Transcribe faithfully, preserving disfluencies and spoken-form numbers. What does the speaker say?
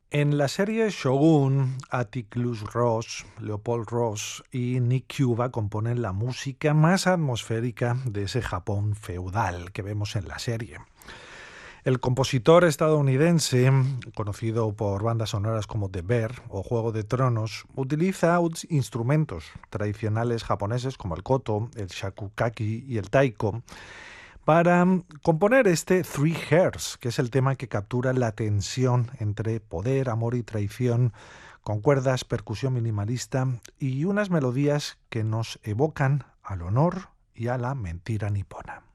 En la serie Shogun, Atticus Ross, Leopold Ross y Nick Cuba componen la música más atmosférica de ese Japón feudal que vemos en la serie. El compositor estadounidense, conocido por bandas sonoras como The Bear o Juego de Tronos, utiliza instrumentos tradicionales japoneses como el koto, el shakugaki y el taiko para componer este Three Hairs, que es el tema que captura la tensión entre poder, amor y traición, con cuerdas, percusión minimalista y unas melodías que nos evocan al honor y a la mentira nipona.